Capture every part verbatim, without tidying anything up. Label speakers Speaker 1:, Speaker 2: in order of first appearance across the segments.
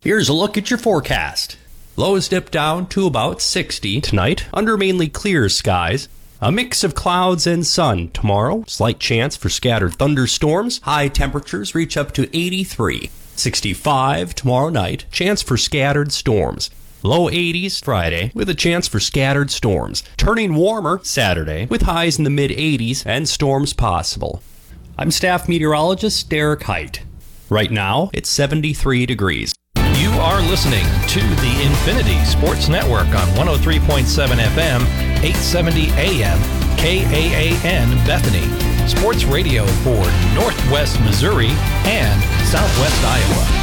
Speaker 1: Here's a look at your forecast. Lows dip down to about sixty tonight under mainly clear skies. A mix of clouds and sun tomorrow. Slight chance for scattered thunderstorms. High temperatures reach up to eighty-three. sixty-five tomorrow night. Chance for scattered storms. Low eighties Friday with a chance for scattered storms. Turning warmer Saturday with highs in the mid eighties and storms possible. I'm staff meteorologist Derek Height. Right now, it's seventy-three degrees.
Speaker 2: You are listening to the Infinity Sports Network on one oh three point seven F M, eight seventy A M, K A A N Bethany. Sports radio for Northwest Missouri and Southwest Iowa.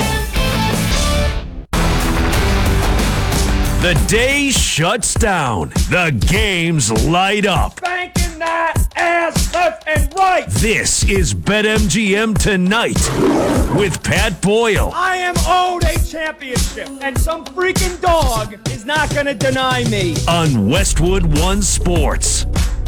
Speaker 3: The day shuts down. The games light up.
Speaker 4: Banking that ass left and right.
Speaker 3: This is BetMGM Tonight with Pat Boyle.
Speaker 4: I am owed a championship, and some freaking dog is not going to deny me.
Speaker 3: On Westwood One Sports.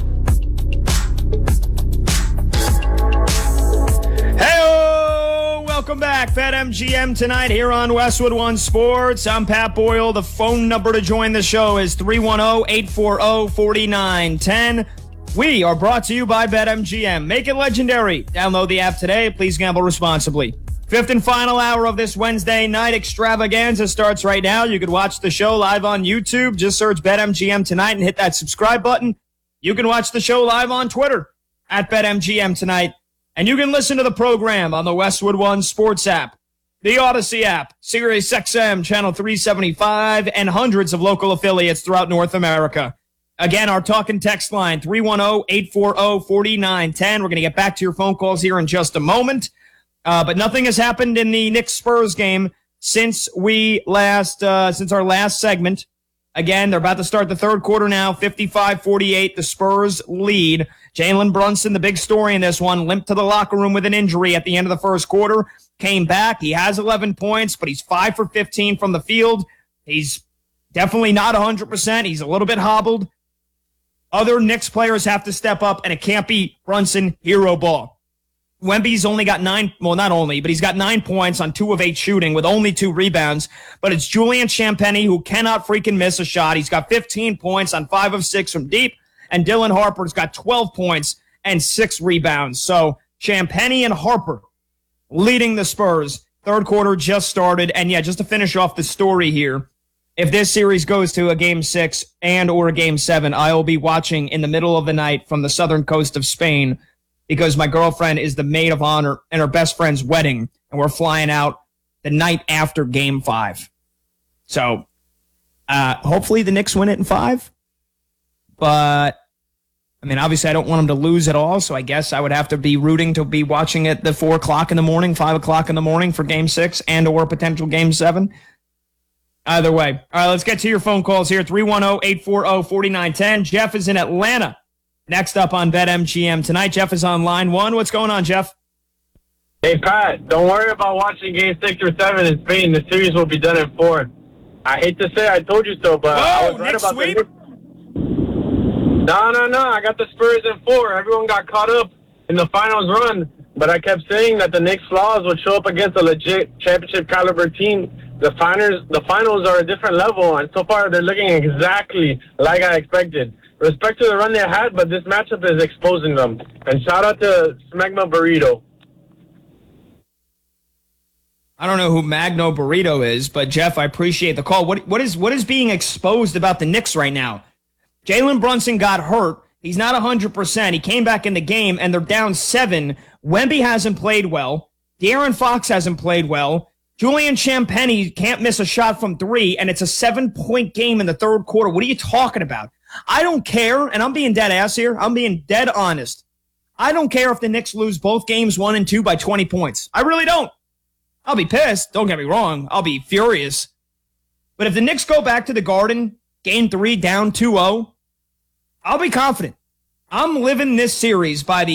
Speaker 4: Hey, welcome back. BetMGM Tonight here on Westwood One Sports. I'm Pat Boyle. The phone number to join the show is three one zero, eight four zero, four nine one zero. We are brought to you by BetMGM. Make it legendary. Download the app today. Please gamble responsibly. Fifth and final hour of this Wednesday night extravaganza starts right now. You can watch the show live on YouTube. Just search BetMGM Tonight and hit that subscribe button. You can watch the show live on Twitter at BetMGM Tonight. And you can listen to the program on the Westwood One Sports app, the Odyssey app, Sirius X M, Channel three seventy-five, and hundreds of local affiliates throughout North America. Again, our talk and text line, three one zero, eight four zero, four nine one zero. We're going to get back to your phone calls here in just a moment. Uh, but nothing has happened in the Knicks-Spurs game since we last, uh, since our last segment. Again, they're about to start the third quarter now, fifty-five forty-eight, the Spurs lead. Jalen Brunson, the big story in this one, limped to the locker room with an injury at the end of the first quarter, came back. He has eleven points, but he's five for fifteen from the field. He's definitely not one hundred percent. He's a little bit hobbled. Other Knicks players have to step up, and it can't be Brunson hero ball. Wemby's only got nine, well, not only, but he's got nine points on two of eight shooting with only two rebounds. But it's Julian Champagnie who cannot freaking miss a shot. He's got fifteen points on five of six from deep. And Dylan Harper's got twelve points and six rebounds. So Champagnie and Harper leading the Spurs. Third quarter just started. And yeah, just to finish off the story here, if this series goes to a game six and or a game seven, I will be watching in the middle of the night from the southern coast of Spain because my girlfriend is the maid of honor in her best friend's wedding, and we're flying out the night after game five. So uh, hopefully the Knicks win it in five. But, I mean, obviously I don't want them to lose at all, so I guess I would have to be rooting to be watching it the four o'clock in the morning, five o'clock in the morning for game six and or potential game seven. Either way. All right, let's get to your phone calls here. three one zero, eight four zero, four nine one zero. Jeff is in Atlanta. Next up on BetMGM tonight. Jeff is on line one. What's going on, Jeff?
Speaker 5: Hey, Pat, don't worry about watching game six or seven in Spain. The series will be done in four. I hate to say I told you so, but
Speaker 4: Whoa,
Speaker 5: I was right
Speaker 4: Knicks
Speaker 5: about
Speaker 4: sweep?
Speaker 5: the No, no, no. I got the Spurs in four. Everyone got caught up in the finals run, but I kept saying that the Knicks' flaws would show up against a legit championship caliber team. The finals, the finals are a different level, and so far they're looking exactly like I expected. Respect to the run they had, but this matchup is exposing them. And shout out to Smegma Burrito.
Speaker 4: I don't know who Magno Burrito is, but Jeff, I appreciate the call. What what is what is being exposed about the Knicks right now? Jalen Brunson got hurt. He's not one hundred percent. He came back in the game, and they're down seven. Wemby hasn't played well. De'Aaron Fox hasn't played well. Julian Champagnie can't miss a shot from three, and it's a seven-point game in the third quarter. What are you talking about? I don't care, and I'm being dead ass here. I'm being dead honest. I don't care if the Knicks lose both games one and two by twenty points. I really don't. I'll be pissed. Don't get me wrong. I'll be furious. But if the Knicks go back to the Garden, game three, down two oh, I'll be confident. I'm living this series by the